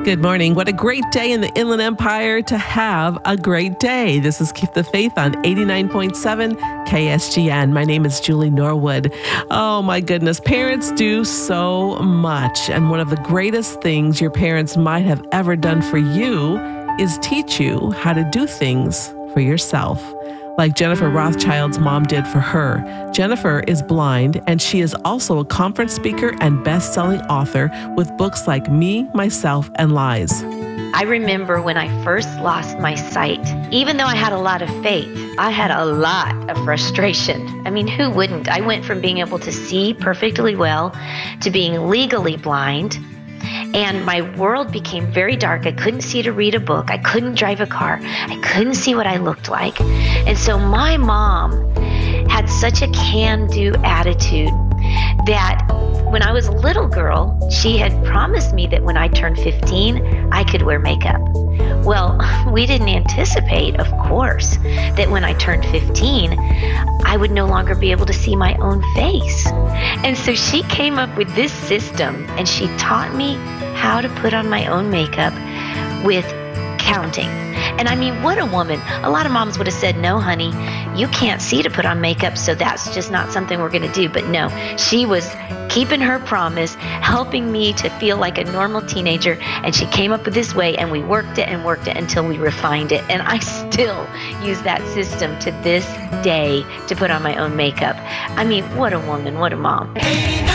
Good morning. What a great day in the Inland Empire to have a great day. This is Keep the Faith on 89.7 KSGN. My name is Julie Norwood. Oh my goodness. Parents do so much. And one of the greatest things your parents might have ever done for you is teach you how to do things for yourself, like Jennifer Rothschild's mom did for her. Jennifer is blind, and she is also a conference speaker and best-selling author with books like Me, Myself, and Lies. I remember when I first lost my sight, even though I had a lot of faith, I had a lot of frustration. I mean, who wouldn't? I went from being able to see perfectly well to being legally blind. And my world became very dark. I couldn't see to read a book. I couldn't drive a car. I couldn't see what I looked like. And so my mom had such a can-do attitude that when I was a little girl, she had promised me that when I turned 15, I could wear makeup. Well, we didn't anticipate, of course, that when I turned 15, I would no longer be able to see my own face. And so she came up with this system, and she taught me how to put on my own makeup with counting. And I mean, what a woman. A lot of moms would have said, no, honey, you can't see to put on makeup, so that's just not something we're going to do. But no, she was keeping her promise, helping me to feel like a normal teenager. And she came up with this way, and we worked it until we refined it. And I still use that system to this day to put on my own makeup. I mean, what a woman, what a mom.